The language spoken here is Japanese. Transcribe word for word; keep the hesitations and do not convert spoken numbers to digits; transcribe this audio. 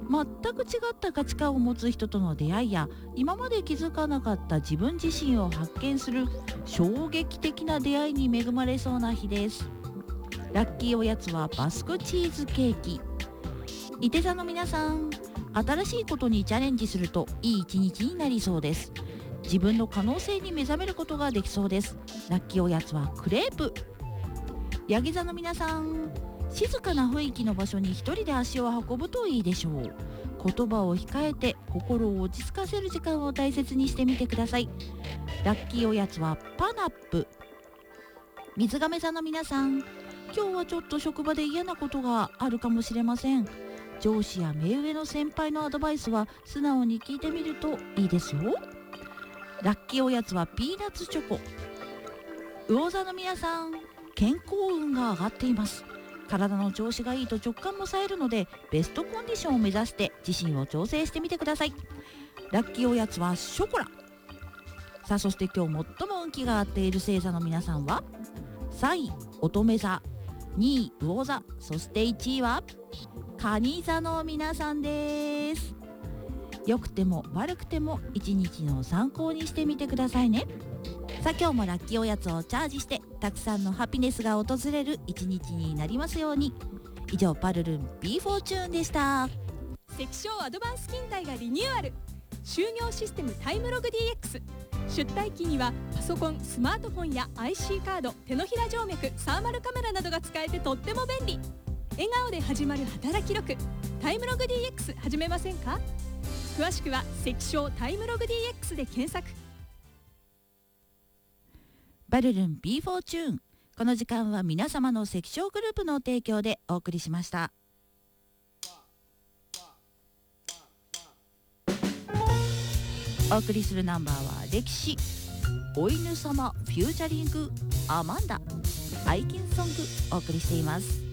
全く違った価値観を持つ人との出会いや、今まで気づかなかった自分自身を発見する衝撃的な出会いに恵まれそうな日です。ラッキーおやつはバスクチーズケーキ。いて座の皆さん、新しいことにチャレンジするといい一日になりそうです。自分の可能性に目覚めることができそうです。ラッキーおやつはクレープ。ヤギ座の皆さん、静かな雰囲気の場所に一人で足を運ぶといいでしょう。言葉を控えて心を落ち着かせる時間を大切にしてみてください。ラッキーおやつはパナップ。水亀座の皆さん、今日はちょっと職場で嫌なことがあるかもしれません。上司や目上の先輩のアドバイスは素直に聞いてみるといいですよ。ラッキーおやつはピーナッツチョコ。魚座の皆さん、健康運が上がっています。体の調子がいいと直感も冴えるので、ベストコンディションを目指して自身を調整してみてください。ラッキーおやつはショコラ。さあ、そして今日最も運気が上がっている星座の皆さんは、さんい乙女座、にい魚座、そしていちいは蟹座の皆さんです。良くても悪くても一日の参考にしてみてくださいね。さあ、今日もラッキーおやつをチャージしてたくさんのハピネスが訪れる一日になりますように。以上、パルルン B フォーチューンでした。 関証アドバンス勤怠がリニューアル。就業システムタイムログ ディーエックス。 出退勤にはパソコン、スマートフォンや アイシー カード、手のひら静脈、サーマルカメラなどが使えてとっても便利。笑顔で始まる働き力、タイムログ ディーエックス 始めませんか？詳しくは関証タイムログ ディーエックス で検索。 パルルン B フォーチューン。この時間は皆様の関証グループの提供でお送りしました。お送りするナンバーは歴史、お犬様フューチャリングアマンダ、愛犬ソングお送りしています。